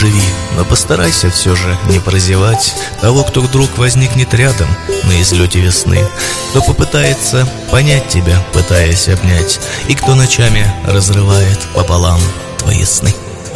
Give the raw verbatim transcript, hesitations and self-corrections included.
живи, но постарайся все же не прозевать того, кто вдруг возникнет рядом на излете весны, кто попытается понять тебя, пытаясь обнять, и кто ночами разрывает пополам твои сны.